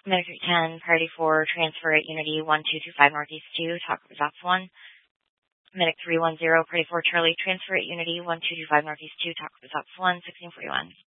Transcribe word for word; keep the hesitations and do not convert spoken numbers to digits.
Medic ten, Priority four, transfer at Unity one two two five Northeast two, talk results one. Medic three one zero, Priority four, Charlie, transfer at Unity one two two five Northeast two, talk results one, sixteen forty-one.